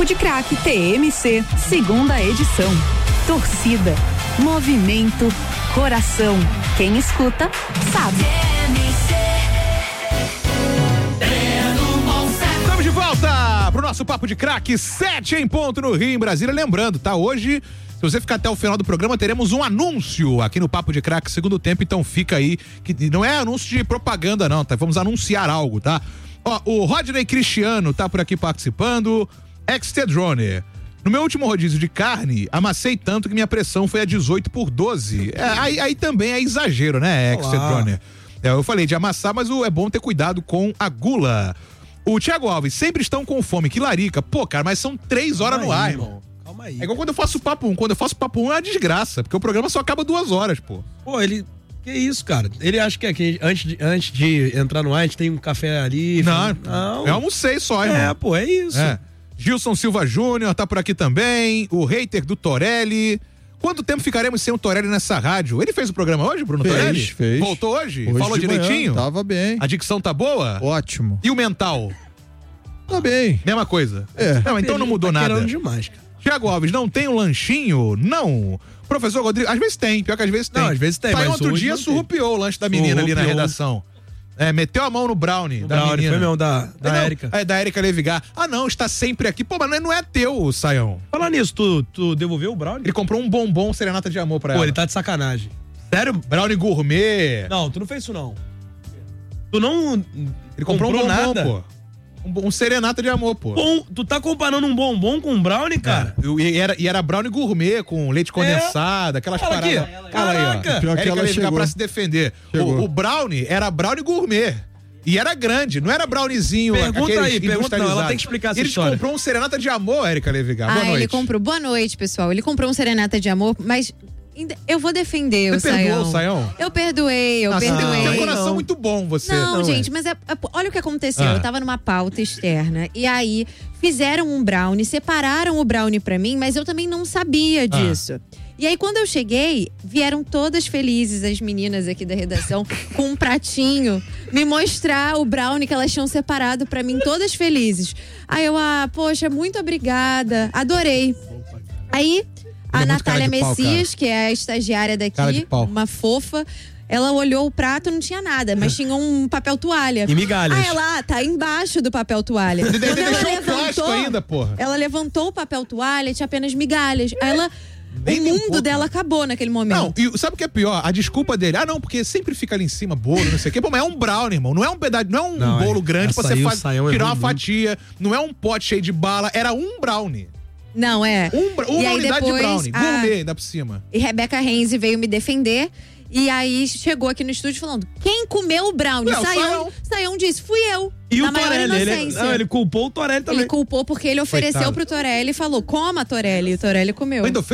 Papo de Craque TMC, segunda edição. Torcida, movimento, coração. Quem escuta, sabe. Estamos de volta pro nosso Papo de Craque, 7 em ponto no Rio, em Brasília. Lembrando, tá? Hoje, se você ficar até o final do programa, teremos um anúncio aqui no Papo de Craque, segundo tempo. Então fica aí, que não é anúncio de propaganda não, tá? Vamos anunciar algo, tá? Ó, o Rodney Cristiano tá por aqui participando. Extedrone. No meu último rodízio de carne, amassei tanto que minha pressão foi a 18/12. Aí também é exagero, né, Extedrone? Eu falei de amassar, mas é bom ter cuidado com a gula. O Thiago Alves, sempre estão com fome, que larica. Pô, cara, mas são 3 horas no ar, irmão. Calma aí. É igual quando eu faço papo 1. Quando eu faço papo 1 é uma desgraça, porque o programa só acaba 2 horas, pô. Pô, ele... Que isso, cara? Ele acha que antes de entrar no ar, a gente tem um café ali. Não. Eu almocei só, irmão. É, pô, é isso. Gilson Silva Júnior tá por aqui também. O hater do Torelli. Quanto tempo ficaremos sem o Torelli nessa rádio? Ele fez o programa hoje, Bruno Torelli? Fez. Voltou hoje? Falou direitinho? Manhã, tava bem. A dicção tá boa? Ótimo. E o mental? Tá bem. Mesma coisa? É. Não, então não mudou nada. Demais, cara. Tiago Alves, não tem um lanchinho? Não. Professor Rodrigo, às vezes tem, pior que às vezes tem. Não, às vezes tem, mas mas outro hoje dia não surrupiou o lanche da menina ali na redação. Meteu a mão no brownie da menina. Foi mesmo, da Érica. Da Érica Levigar. Ah, não, está sempre aqui. Pô, mas não é teu, Saião. Falar nisso, tu devolveu o brownie? Ele comprou um bombom serenata de amor pra ela. Pô, ele tá de sacanagem. Sério? Brownie gourmet. Não, tu não fez isso não. Tu não... Ele comprou um bombom, nada? pô. Um serenata de amor, pô. Bom, tu tá comparando um bombom com um brownie, cara? E era brownie gourmet, com leite condensado, aquelas Olha paradas. aqui. Olha aí, ó. Caraca. Pior que Érica ela Levigar chegou. pra se defender. O brownie era brownie gourmet. E era grande, não era browniezinho. Pergunta aí, pergunta não, ela tem que explicar essa história. Ele comprou um serenata de amor, Érica Levigar. Boa noite. Ele comprou. Boa noite, pessoal. Ele comprou um serenata de amor, mas eu vou defender Você o Saião. perdoou o Saião? Eu perdoei. Tem um coração muito bom, você. Não, gente, mas olha o que aconteceu. Eu tava numa pauta externa e aí fizeram um brownie, separaram o brownie pra mim, mas eu também não sabia disso. E aí, quando eu cheguei, vieram todas felizes, as meninas aqui da redação, com um pratinho, me mostrar o brownie que elas tinham separado pra mim, todas felizes. Aí eu, poxa, muito obrigada, adorei. Aí, a Natália Messias, que é a estagiária daqui, uma fofa, ela olhou o prato, não tinha nada, mas tinha um papel toalha. E migalhas. Aí ela, tá embaixo do papel toalha. Quando ela levantou, ainda, porra. Ela levantou o papel toalha, tinha apenas migalhas. Aí ela... Nem o mundo dela acabou naquele momento. Não, e sabe o que é pior? A desculpa dele, não, porque sempre fica ali em cima bolo, não sei o quê. Pô, mas é um brownie, irmão. Não é um pedaço, não é um bolo grande pra você tirar uma fatia. Não é um pote cheio de bala. Era um brownie. Não, é. Uma unidade de brownie. Gourmet, ainda por cima. E Rebeca Renzi veio me defender. E aí chegou aqui no estúdio falando: quem comeu o brownie? Saião disse: fui eu. E na o maior Torelli, inocência. ele culpou o Torelli também. Ele culpou porque ele ofereceu pro Torelli e falou: coma, Torelli. E o Torelli comeu.